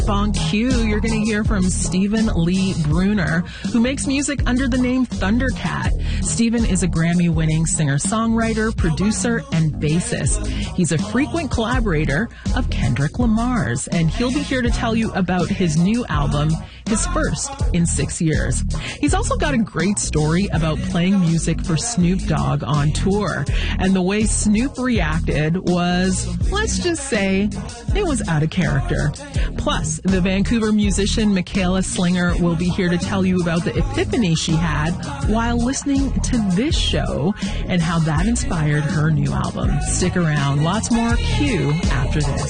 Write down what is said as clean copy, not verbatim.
Bonk Q, you're going to hear from Stephen Lee Bruner, who makes music under the name Thundercat. Stephen is a Grammy-winning singer-songwriter, producer, and bassist. He's a frequent collaborator of Kendrick Lamar's, and he'll be here to tell you about his new album, his first in 6 years. He's also got a great story about playing music for Snoop Dogg on tour, and the way Snoop reacted was, let's just say, it was out of character. Plus, the Vancouver musician Michaela Slinger will be here to tell you about the epiphany she had while listening to this show and how that inspired her new album. Stick around. Lots more Q after this.